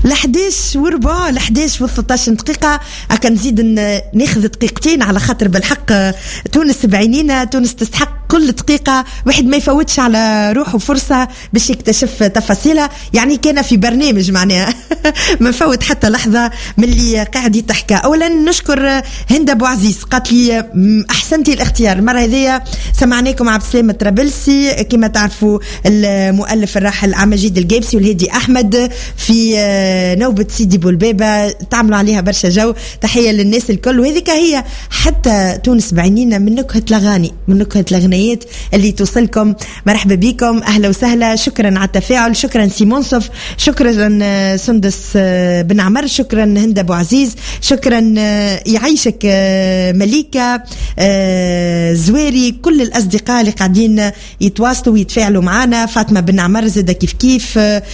ل11 وربع، ل11 و13 دقيقة. أكن نزيد ناخذ دقيقتين على خاطر بالحق تونس بعينينا، تونس تستحق كل دقيقة، واحد ما يفوتش على روحه فرصة باش يكتشف تفاصيلها. يعني كان في برنامج معناها ما فوت حتى لحظة من اللي قاعد يتحكى. أولا نشكر هند أبو عزيز، قالت لي أحسنتي الاختيار. المرة هذه سمعناكم عبد السلام الطرابلسي، كما تعرفوا المؤلف الراحل عمجيد الجيبسي والهادي أحمد في نوبة سيدي بولبابة، تعملوا عليها برشا جو. تحية للناس الكل. وهذيك هي حتى تونس بعينينا من نكهة الأغاني، من نكهة الأغنيات اللي توصلكم. مرحبا بكم، أهلا وسهلا. شكرا على التفاعل، شكرا سيمون صف، شكرا سندس بن عمر، شكرا هند أبو عزيز، شكرا يعيشك مليكة زويري، كل الأصدقاء اللي قاعدين يتواصلوا ويتفاعلوا معنا. فاطمة بن عمر زادة كيف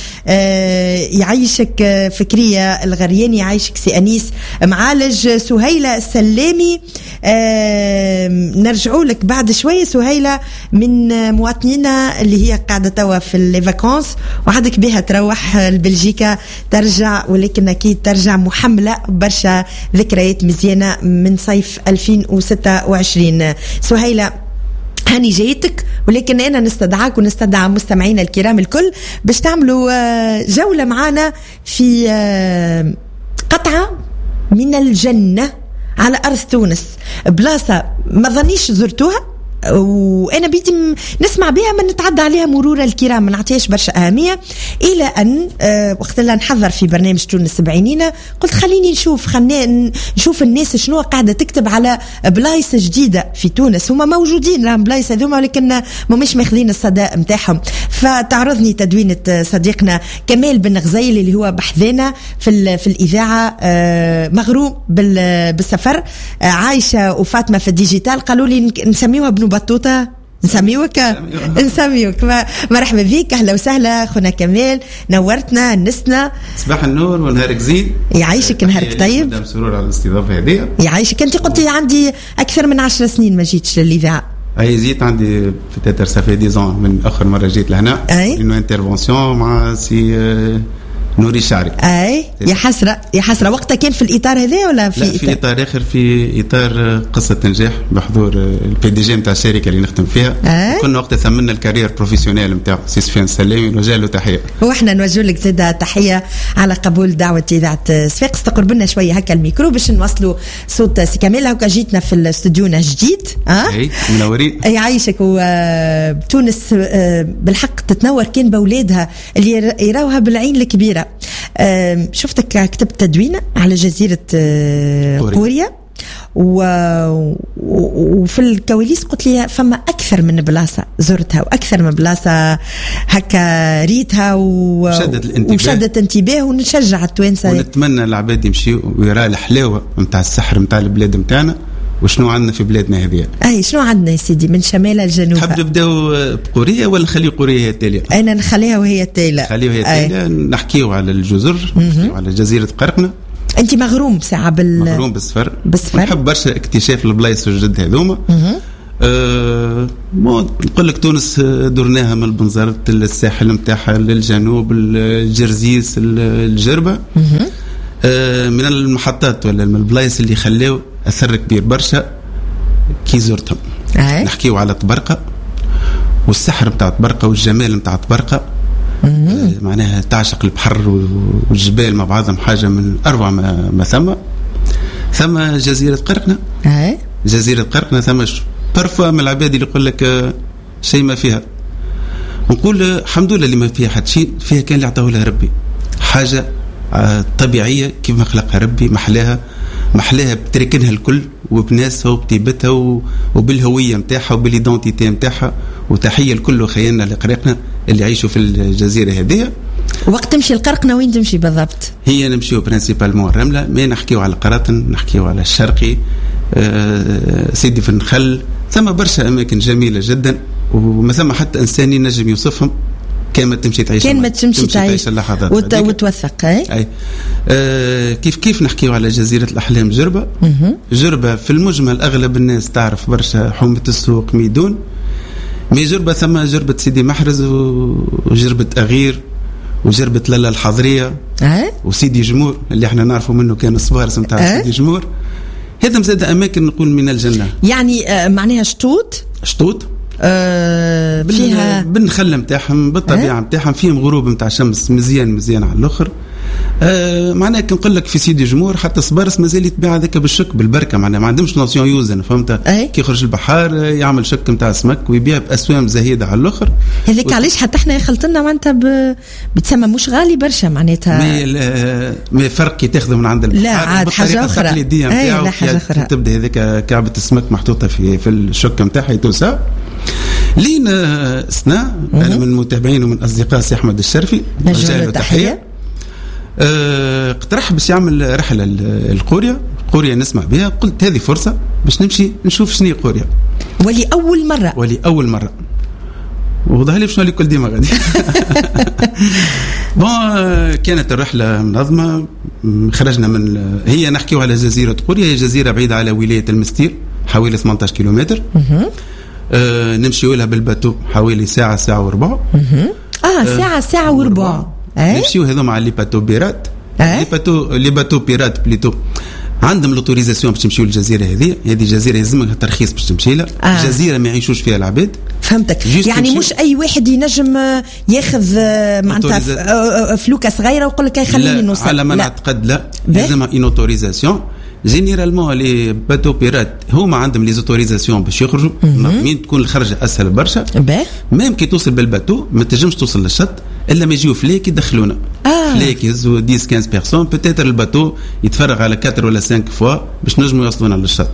يعيشك فكرية الغرياني، يعيشك سي أنيس معالج، سهيلة السلامي. نرجعوا لك بعد شوية. سهيلة من مواطنينا اللي هي قاعدة توا في الفاكونس وعدك بها تروح لبلجيكا ترجع، ولكن أكيد ترجع محملة برشا ذكريات مزيانة من صيف 2026. سهيلة هاني جايتك، ولكن أنا نستدعاك ونستدعى مستمعينا الكرام الكل باش تعملوا جولة معنا في قطعة من الجنة على أرض تونس، بلاصة ما ظنيش زرتوها وأنا بيتي نسمع بها من نتعدى عليها مرور الكرام، ما نعطيهاش برشا أهمية. إلى أن وقت اللي نحضر في برنامج تونس بعينينا قلت خليني نشوف الناس شنو قاعدة تكتب على بلايص جديدة في تونس. هما موجودين لهم بلايص هذوما ولكن ما مش ماخذين الصدى متاعهم. فتعرضني تدوينة صديقنا كمال بن غزيل اللي هو بحذانا في الإذاعة، مغروم بالسفر، عايشة وفاطمة في الديجيتال. قالوا لي نسميوها بنو بطوطة، نسميوك مرحبا بك، أهلا وسهلا خونا كمال، نورتنا نسنا. صباح النور ونهارك زين، يعيشك نهارك طيب. مدام سرور على الاستضافة هذه. يعيشك. أنت قلتي عندي أكثر من 10 سنين ما جيتش للإذاعة. أي زيت عندي في تاتر سافي 10 ans من آخر مرة جيت لهنا. إنه انترفونسيون مع سي نوري شعري. اي يا حسرة يا حسرة. وقتها كان في الإطار هذا ولا في لا في إطار آخر، في إطار قصة نجاح بحضور البي دي جي متاع الشركة اللي نخدم فيها. كنا وقتها ثمنا الكارير بروفيسيونيل متاع سي سفيان السلامي، نوجه له تحية. واحنا نوجه لك زادة تحية على قبول دعوة إذاعة صفاقس. تقرب لنا شوية هكا الميكرو باش نوصلوا صوت سي كامل. هكا جيتنا في الاستوديونا جديد. اي منورين. يعيشك. وتونس بالحق تتنور كان بولادها اللي يراوها بالعين الكبيرة. شفتك كتبت تدوينة على جزيرة قوريا وفي الكواليس قلت لي فما أكثر من بلاصة زرتها وأكثر من بلاصة هكا ريتها وشدت انتباه. ونشجع التوانسة ونتمنى العباد يمشيوا ويرى الحلاوة متاع السحر متاع البلاد متاعنا وشنو عندنا في بلادنا هذه. اي شنو عندنا يا سيدي من شمال الجنوب؟ تحب نبداو بقوريا ولا نخلي قوريا هي التالية؟ انا نخليها وهي التالية. خليها هي التالية. نحكيو على الجزر، نحكيو على جزيرة قرقنة. انت مغروم ساعة مغروم بالسفر. نحب برشا اكتشاف البلايص الجد هذوما. نقول لك تونس درناها من البنزرت الساحل متاعها للجنوب، الجرزيس، الجربة. من المحطات ولا من البلايص اللي خلاو أثر كبير برشا كي زرتهم. نحكيو على طبرقة والسحر متاع طبرقة والجمال متاع طبرقة. معناها تعشق البحر والجبال مع بعضهم، حاجة من أروع ما ثم جزيرة قرقنة. جزيرة قرقنة ثم برفا من العباد اللي يقول لك شيء ما فيها. نقول الحمد لله اللي ما فيها حد شيء، فيها كان اللي عطاه لها ربي، حاجة طبيعية كيف ما خلقها ربي، محلاها بتركنها الكل وبناسها وبطيبتها وبالهوية متاعها وبالإيدنتيتي متاعها. وتحية لكل وخيالنا اللي قرقنا اللي يعيشوا في الجزيرة هذه. وقت تمشي القرقنة وين تمشي بالضبط؟ هي نمشيو برينسيبالمون الرملة، ما نحكيو على القراطن، نحكيو على الشرقي، سيدي في النخل. ثم برشا أماكن جميلة جدا وما ثم حتى إنسان ينجم يوصفهم كان تمشي تعيش اللحظات وتوثق. أي كيف نحكيو على جزيرة الأحلام جربة. جربة في المجمل أغلب الناس تعرف برشا حومة السوق ميدون، مي جربة ثم جربة سيدي محرز وجربة أغير وجربة لالا الحضرية وسيدي جمهور اللي احنا نعرفوا منه كان الصبارس نتاع سيدي جمهور. هذا مزاد اماكن نقول من الجنه، يعني معناها شطوط فيها بالنخله نتاعهم بالطبيعه نتاعهم، فيهم غروب نتاع شمس مزيان على الاخر. معناها كي نقول لك في سيدي جمهور حتى صبارس مازال يتباع هذاك بالشك بالبركه، معناها ما عندهمش نوسيون يوزن، فهمت؟ كي يخرج البحر يعمل شك نتاع سمك ويبيع باسوام زهيده على الاخر. هذيك علاش حتى احنا خلطنا معناتها بتسمى مش غالي برشا معناتها. ما فرق كي تاخذه من عند البحر، لا عاد حاجه اخرى. لا حاجه اخرى. تبدا هذيك كعبه السمك محطوطه في الشك نتاعها يتوسع. لين سنة انا من متابعين ومن اصدقاء سي احمد الشرفي، رجال تحيه. اقترح باش يعمل رحله القوريا نسمع بها. قلت هذه فرصه باش نمشي نشوف شنو هي قوريا، ولي اول مره وظهر لي شنو كل ديما غادي. كانت الرحله منظمه. خرجنا من هي نحكيو على جزيره قوريا، هي جزيره بعيده على ولايه المستير حوالي 18 كيلومتر. نمشيو لها بالباتو حوالي ساعه وربع. ساعه وربع. نمشيو هذوما على لي باتو بيرات. لي باتو بيرات بليتو عندهم لوتوريزاسيون باش تمشيو للجزيره هذه جزيره يلزمك ترخيص باش تمشي لها. جزيره ما يعيشوش فيها العباد. فهمتك، يعني مش اي واحد ينجم ياخذ معناتها فلوكه صغيره ويقول لك خليني نوصل. على ما نعتقد لا، لازمها اون اوتوريزاسيون. جينيرالمون لي باتو بيرات هما عندهم لي اوتوريزاسيون باش يخرجوا منظمين، تكون الخرجه اسهل برشا. ميم كي توصل بالباتو ما تنجمش توصل للشط الا ما يجيو فليك يدخلونا. فليك يهزوا 10 15 بيرسون بوتيتر الباتو يتفرغ على 4 ولا 5 فوا باش نجموا يوصلونا للشط.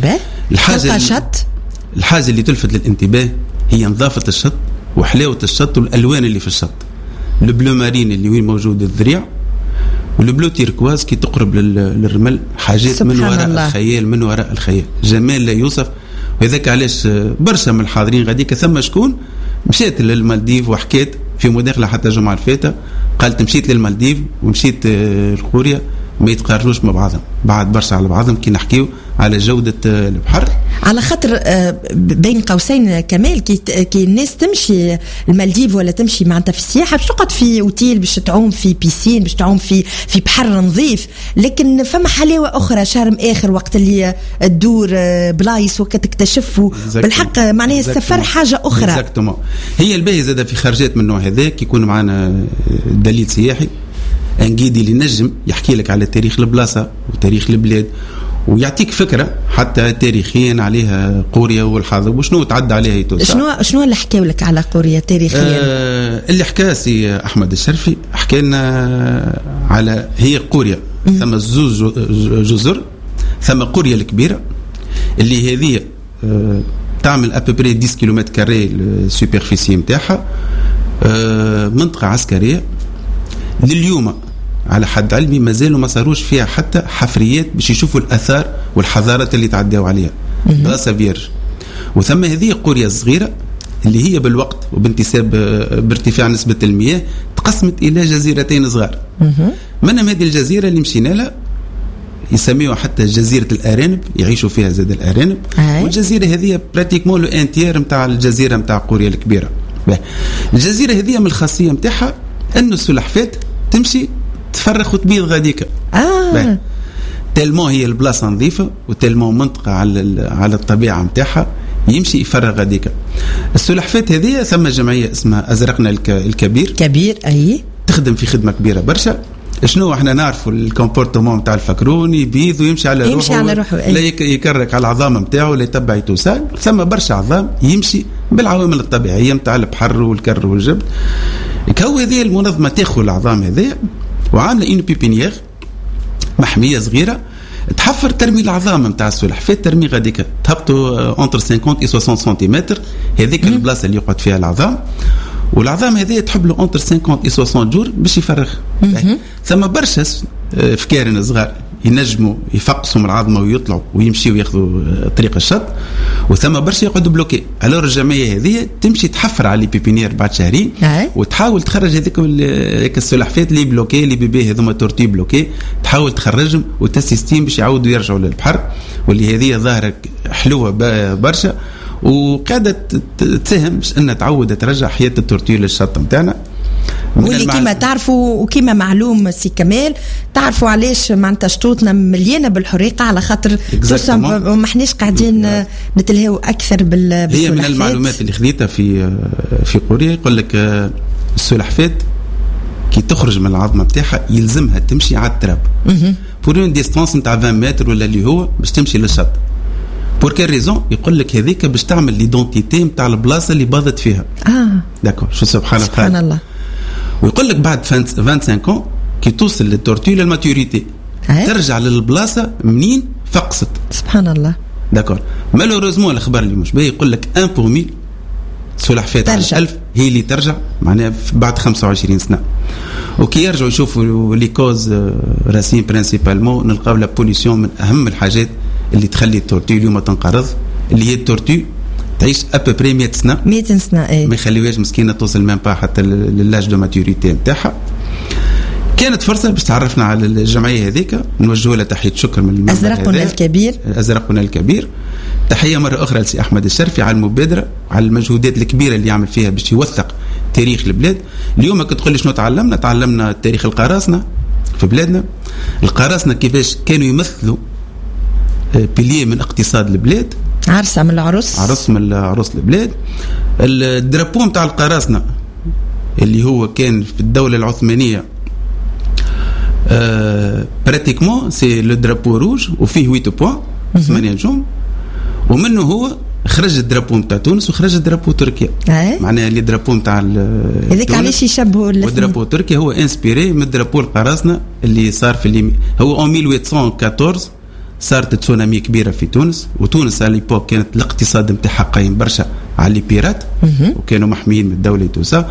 الحاجه اللي تلفت للانتباه هي نظافه الشط وحلاوه الشط والالوان اللي في الشط. البلو مارين اللي وين موجود الذريع، والبلو تيركواز كي تقرب للرمل، حاجات من وراء الخيال، جمال لا يوصف. وهذاك علاش برشا من الحاضرين غاديك ثم شكون مشيت للمالديف وحكيت في مداخله حتى الجمعه الفاتة، قالت مشيت للمالديف ومشيت لقوريا ما يتقارنوش مع بعضهم، بعد برشا على بعضهم كي نحكيو على جودة البحر. على خاطر بين قوسين كمال كي الناس تمشي المالديف ولا تمشي معناتها في السياحة باش تقعد في اوتيل، باش تعوم في بيسين، باش تعوم في بحر نظيف، لكن فما حلاوة أخرى شهر آخر وقت اللي تدور بلايص وقت تكتشفوا بالحق معناها السفر حاجة أخرى. هي الباهي زادة في خرجات من النوع هذاك يكون معنا دليل سياحي انجيدي اللي نجم يحكي لك على تاريخ البلاصة وتاريخ البلاد ويعطيك فكرة حتى تاريخيا عليها قوريا والحاضر وشنو تعدى عليها يتوسع. شنو اللي حكاو لك على قوريا تاريخيا؟ اللي حكاه سي أحمد الشرفي حكى لنا على هي قوريا ثم زوز جزر، ثم قوريا الكبيرة اللي هذه تعمل أبري 10 كيلومتر كاري السوبرفيسي متاعها، منطقة عسكرية لليوم على حد علمي مازالوا ما صاروش فيها حتى حفريات باش يشوفوا الآثار والحضارات اللي تعداوا عليها. بلاصة فيرج. وثم هذه قرية صغيرة اللي هي بالوقت وبانتساب بارتفاع نسبة المياه تقسمت إلى جزيرتين صغار. منهم هذه الجزيرة اللي مشينا لها يسميوها حتى جزيرة الأرانب، يعيشوا فيها زاد الأرانب. والجزيرة هذه براتيكمون لو انتير متاع الجزيرة متاع قوريا الكبيرة. الجزيرة هذه من الخاصية متاعها أنه السلحفات تمشي تفرخ وتبيض غاديك. تلمو هي البلاصة نظيفة وتلمو منطقة على الطبيعة متاعها يمشي يفرغ غاديك. السلحفات هذه ثم جمعية اسمها أزرقنا الكبير أي تخدم في خدمة كبيرة برشا. شنو احنا نعرفوا الكومبورتمون نتاع الفكرون يبيض ويمشي على روحه لا يكرك على العظام نتاعو لا يتبع يتوسال. ثم برشا عظام يمشي بالعوامل الطبيعية نتاع البحر والكر والجبل. كو هذه المنظمة تاخذ العظام هذه وعامله إن بيبينيير محمية صغيرة تحفر ترمي العظام نتاع السلحفات ترمي غاديك تهبطوا انتر 50 و 60 سنتيمتر هذيك البلاصة اللي يقعد فيها العظام. والعظام هذه تحب له انتر 50 و 60 جور باش يفرغ. ثم برشا فكارن صغار ينجموا يفقسوا من العظمه ويطلعوا ويمشيوا وياخذوا طريق الشط، وثم برشا يقعدوا بلوكي. الور الجمعيه هذه تمشي تحفر على بيبينير بعد شهرين وتحاول تخرج هذيك السلحفات اللي بلوكي اللي بيبي هذوما تورتي بلوكي، تحاول تخرجهم وتسيستيم باش يعاودوا يرجعوا للبحر. واللي هذه ظاهره حلوه برشا وقاعده تساهم باش انها تعود ترجع حياه التورتي للشط نتاعنا. واللي كيما تعرفوا وكيما معلوم سي كمال تعرفوا علاش معناتها شطوطنا مليانه بالحريقه على خاطر ما احناش قاعدين نتلهوا اكثر بالسلحفات. هي من المعلومات اللي خذيتها في قوريا يقول لك السلحفات كي تخرج من العظمه نتاعها يلزمها تمشي على التراب بور اون ديستانس نتاع 20 متر ولا اللي هو باش تمشي للشط. بور كان ريزون يقول لك هذيك باش تعمل ليدونتيتي نتاع البلاصه اللي باضت فيها. داكور شو سبحان الله. ويقول لك بعد 25 ans كي توصل للتورتو للماتوريتي ترجع للبلاصه منين فقست. سبحان الله. داكور مالوروزمون الاخبار اللي مش باهي يقول لك 1 pour 1000 سلحفات على 1000 هي اللي ترجع معناها بعد 25 سنه. وكي يرجعوا يشوفوا لي كوز راسين برينسيبالمون نلقاو لا بوليسيون من اهم الحاجات اللي تخلي التورتو اليوم تنقرض اللي هي التورتو تعيش ابوبري 100 سنه 100 سنه اي ما يخليوهاش مسكينه توصل ميم با حتى للاج دو ماتوريتي نتاعها. كانت فرصه باش تعرفنا على الجمعيه هذيك نوجهوا لها تحيه شكر من المنبر ازرقنا الكبير. تحيه مره اخرى لسي احمد الشرفي على المبادره على المجهودات الكبيره اللي يعمل فيها باش يوثق تاريخ البلاد. اليوم كنت تقول لي شنو تعلمنا تاريخ القراصنه في بلادنا. القراصنه كيفاش كانوا يمثلوا بيليه من اقتصاد البلاد، عرس من العروس البلاد. الدرابو نتاع القراصنه اللي هو كان في الدوله العثمانيه براتيكمون سي لو درابو روج وفيه 8 بوان 8 نجوم، ومنه هو خرج الدرابو نتاع تونس وخرج الدرابو تركيا. معناها اللي درابو نتاع هذاك علاش يشبهوا والدرابو تركيا هو انسبيري من الدرابو القراصنه اللي صار في هو 1814 صارت تسونامي كبيره في تونس. وتونس على ليبوك كانت الاقتصاد نتاعها قايم برشا على لي بيرات وكانوا محميين من الدوله توسا.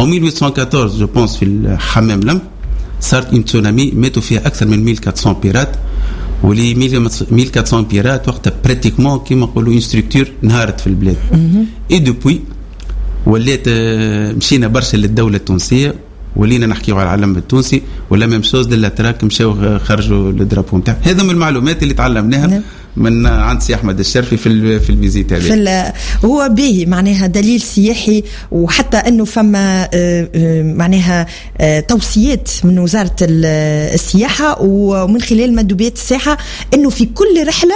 1814 جو بونس في الحمام لم صارت اون تسونامي ماتوا فيها اكثر من 1400 بيرات، ولي 1400 بيرات وقتها براتيكمون كيما نقولوا اون ستركتور نهارت في البلاد. اي دوبوي ولات مشينا برشا للدوله التونسيه ولينا نحكيو على العلم التونسي ولا ميم شوز للاتراك مشاو خرجوا الدرابو نتاع. هذا من المعلومات اللي تعلمناها من عند سي احمد الشرفي في الفيزيت هذه. هو باهي معناها دليل سياحي، وحتى انه فما معناها توصيات من وزاره السياحه ومن خلال مندوبيات السياحه انه في كل رحله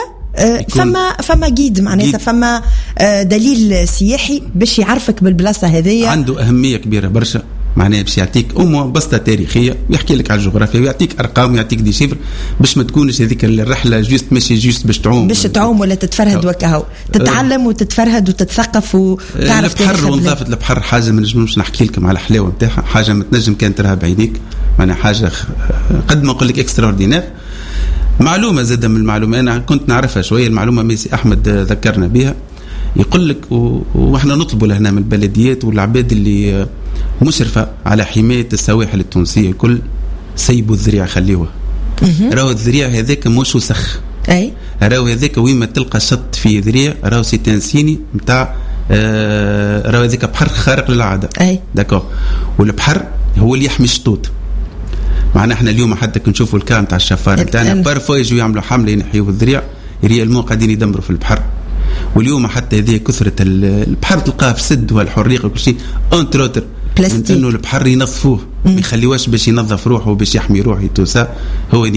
فما جيد معناتها فما دليل سياحي باش يعرفك بالبلاصه هذيا. عنده اهميه كبيره برشا معناها باش يعطيك بسطة تاريخية ويحكي لك على الجغرافيا ويعطيك أرقام ويعطيك دي شيفر باش ما تكونش هذيك الرحلة ماشي جوست باش تعوم ولا تتفرهد وكهو تتعلم وتتفرهد وتتثقف وتعرف البحر ونظافة البحر حاجة ما نجمش نحكي لكم على الحلاوة نتاعها، حاجة ما تنجم كان تراها بعينيك معناها حاجة قد ما نقول لك اكستراوردينير. معلومة زادة من المعلومة أنا كنت نعرفها شوية، المعلومة ميسي أحمد ذكرنا بها. يقول لك واحنا نطلبوا لهنا من البلديات والعباد اللي مشرفة على حماية السواحل التونسية الكل سيبوا الذريعة خليوها. راهو الذريعة هذاك مش وسخ، راهو هذاك وين ما تلقى شط في ذريعة راهو سيتانسيني نتاع راهو هذاك بحر خارق للعادة. داكور. والبحر هو اللي يحمي الشطوط. معنا احنا اليوم حتى كنشوفوا الكام تاع الشفار نتاعنا بارفوا يجوا يعملوا حملة ينحيوا الذريعة ريالمون قاعدين يدمروا في البحر. واليوم حتى هذه كثرة البحر تلقاه في سد والحريق وكل شيء انتروتر انه البحر ينظفوه ما يخليوش باش ينظف روحه وباش يحمي روحه توسا هو